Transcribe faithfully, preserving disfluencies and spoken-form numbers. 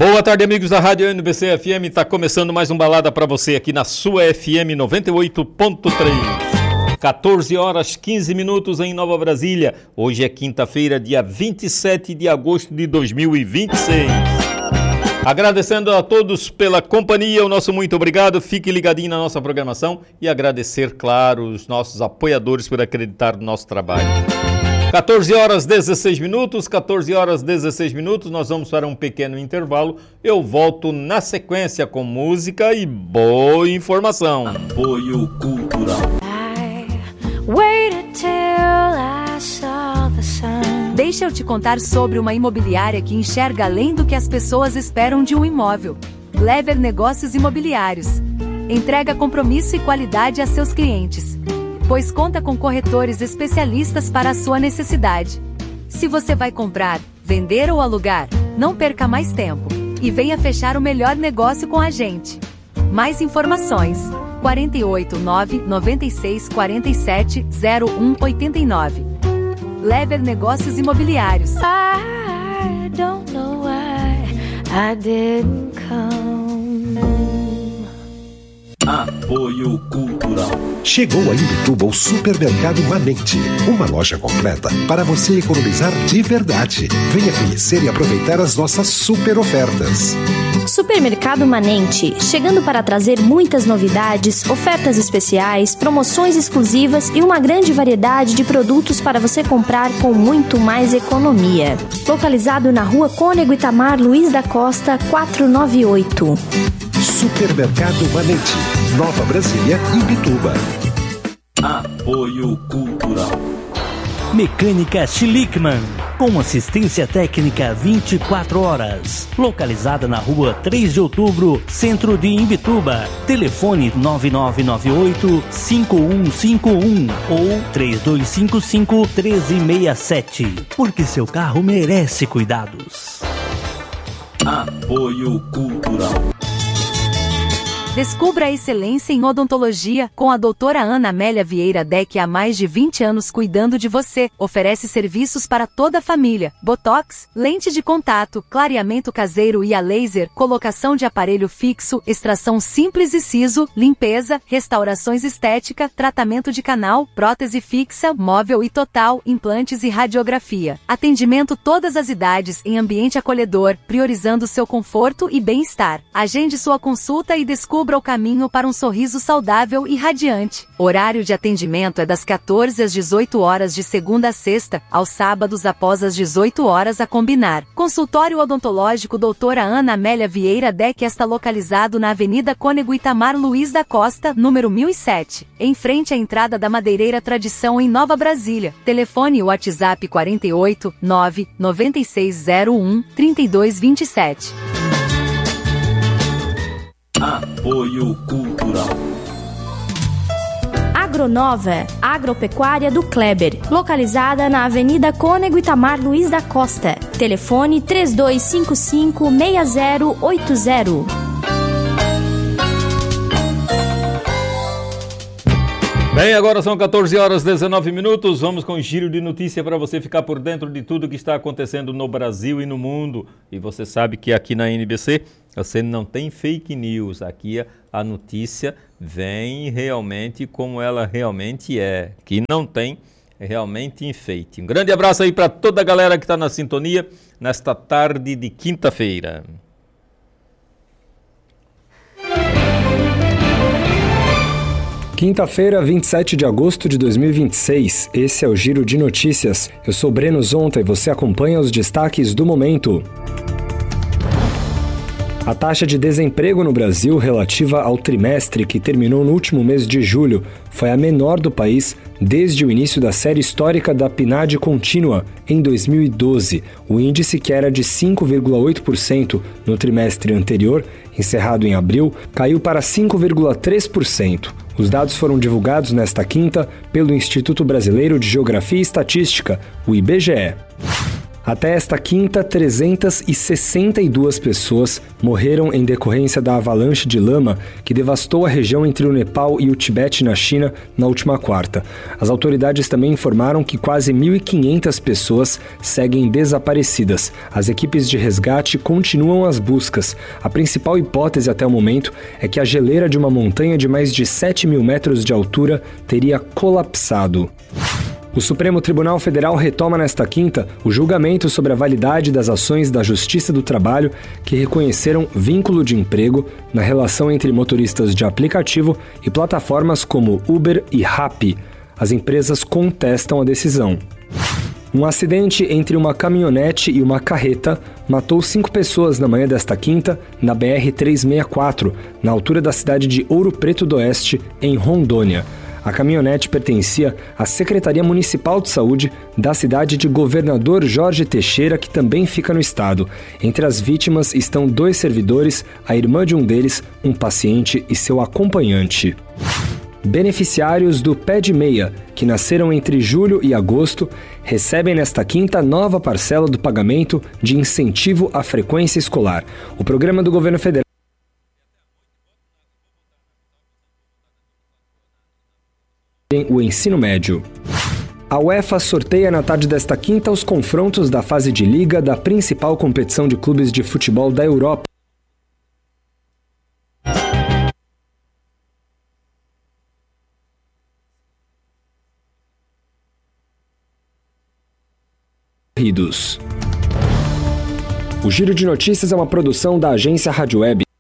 Boa tarde, amigos da Rádio N B C F M. Está começando mais um Balada para você aqui na sua F M noventa e oito ponto três. quatorze horas quinze minutos em Nova Brasília. Hoje é quinta-feira, dia vinte e sete de agosto de dois mil e vinte e seis. Agradecendo a todos pela companhia, o nosso muito obrigado. Fique ligadinho na nossa programação e agradecer, claro, os nossos apoiadores por acreditar no nosso trabalho. quatorze horas dezesseis minutos, quatorze horas dezesseis minutos, nós vamos para um pequeno intervalo. Eu volto na sequência com música e boa informação. Apoio Cultural. Deixa eu te contar sobre uma imobiliária que enxerga além do que as pessoas esperam de um imóvel. Clever Negócios Imobiliários. Entrega compromisso e qualidade a seus clientes, pois conta com corretores especialistas para a sua necessidade. Se você vai comprar, vender ou alugar, não perca mais tempo e venha fechar o melhor negócio com a gente. Mais informações: quatro oito nove, nove seis quatro sete, zero um oito nove. Lever Negócios Imobiliários. I don't know why I didn't come. Apoio Cultural. Chegou a Imbituba o Supermercado Manente, uma loja completa para você economizar de verdade. Venha conhecer e aproveitar as nossas super ofertas. Supermercado Manente, chegando para trazer muitas novidades, ofertas especiais, promoções exclusivas e uma grande variedade de produtos para você comprar com muito mais economia. Localizado na Rua Cônego Itamar Luiz da Costa, quatrocentos e noventa e oito. Supermercado Manente, Nova Brasília, Imbituba. Apoio Cultural. Mecânica Schlickman, com assistência técnica vinte e quatro horas. Localizada na rua três de outubro, centro de Imbituba. Telefone nove nove nove oito, cinco um cinco um ou três dois cinco cinco, um três seis sete. Porque seu carro merece cuidados. Apoio Cultural. Descubra a excelência em odontologia com a doutora Ana Amélia Vieira Deck, há mais de vinte anos cuidando de você. Oferece serviços para toda a família: botox, lente de contato, clareamento caseiro e a laser, colocação de aparelho fixo, extração simples e siso, limpeza, restaurações estética, tratamento de canal, prótese fixa, móvel e total, implantes e radiografia. Atendimento todas as idades em ambiente acolhedor, priorizando seu conforto e bem-estar. Agende sua consulta e descubra Descubra o caminho para um sorriso saudável e radiante. Horário de atendimento é das quatorze às dezoito horas de segunda a sexta, aos sábados após as dezoito horas a combinar. Consultório odontológico doutora Ana Amélia Vieira Deck está localizado na Avenida Cônego Itamar Luiz da Costa, número mil e sete, em frente à entrada da Madeireira Tradição em Nova Brasília. Telefone WhatsApp quatro oito nove, nove seis zero um, três dois dois sete. Apoio Cultural. Agronova, agropecuária do Kleber, localizada na Avenida Cônego Itamar Luiz da Costa. Telefone três dois cinco cinco, seis zero oito zero. Bem, agora são quatorze horas e dezenove minutos. Vamos com um giro de notícia para você ficar por dentro de tudo que está acontecendo no Brasil e no mundo. E você sabe que aqui na N B C você não tem fake news. Aqui a notícia vem realmente como ela realmente é. Que não tem realmente enfeite. Um grande abraço aí para toda a galera que está na sintonia nesta tarde de quinta-feira. Quinta-feira, vinte e sete de agosto de dois mil e vinte e seis, esse é o Giro de Notícias. Eu sou Breno Zonta e você acompanha os destaques do momento. A taxa de desemprego no Brasil relativa ao trimestre que terminou no último mês de julho foi a menor do país desde o início da série histórica da P N A D contínua, em dois mil e doze. O índice, que era de cinco vírgula oito por cento no trimestre anterior, encerrado em abril, caiu para cinco vírgula três por cento. Os dados foram divulgados nesta quinta pelo Instituto Brasileiro de Geografia e Estatística, o I B G E. Até esta quinta, trezentas e sessenta e duas pessoas morreram em decorrência da avalanche de lama que devastou a região entre o Nepal e o Tibete, na China, na última quarta. As autoridades também informaram que quase mil e quinhentas pessoas seguem desaparecidas. As equipes de resgate continuam as buscas. A principal hipótese até o momento é que a geleira de uma montanha de mais de sete mil metros de altura teria colapsado. O Supremo Tribunal Federal retoma nesta quinta o julgamento sobre a validade das ações da Justiça do Trabalho que reconheceram vínculo de emprego na relação entre motoristas de aplicativo e plataformas como Uber e Rappi. As empresas contestam a decisão. Um acidente entre uma caminhonete e uma carreta matou cinco pessoas na manhã desta quinta na B R trezentos e sessenta e quatro, na altura da cidade de Ouro Preto do Oeste, em Rondônia. A caminhonete pertencia à Secretaria Municipal de Saúde da cidade de Governador Jorge Teixeira, que também fica no estado. Entre as vítimas estão dois servidores, a irmã de um deles, um paciente e seu acompanhante. Beneficiários do Pé de Meia, que nasceram entre julho e agosto, recebem nesta quinta nova parcela do pagamento de incentivo à frequência escolar. O programa do governo federal o ensino médio. A UEFA sorteia na tarde desta quinta os confrontos da fase de liga da principal competição de clubes de futebol da Europa. O Giro de Notícias é uma produção da agência Rádio Web.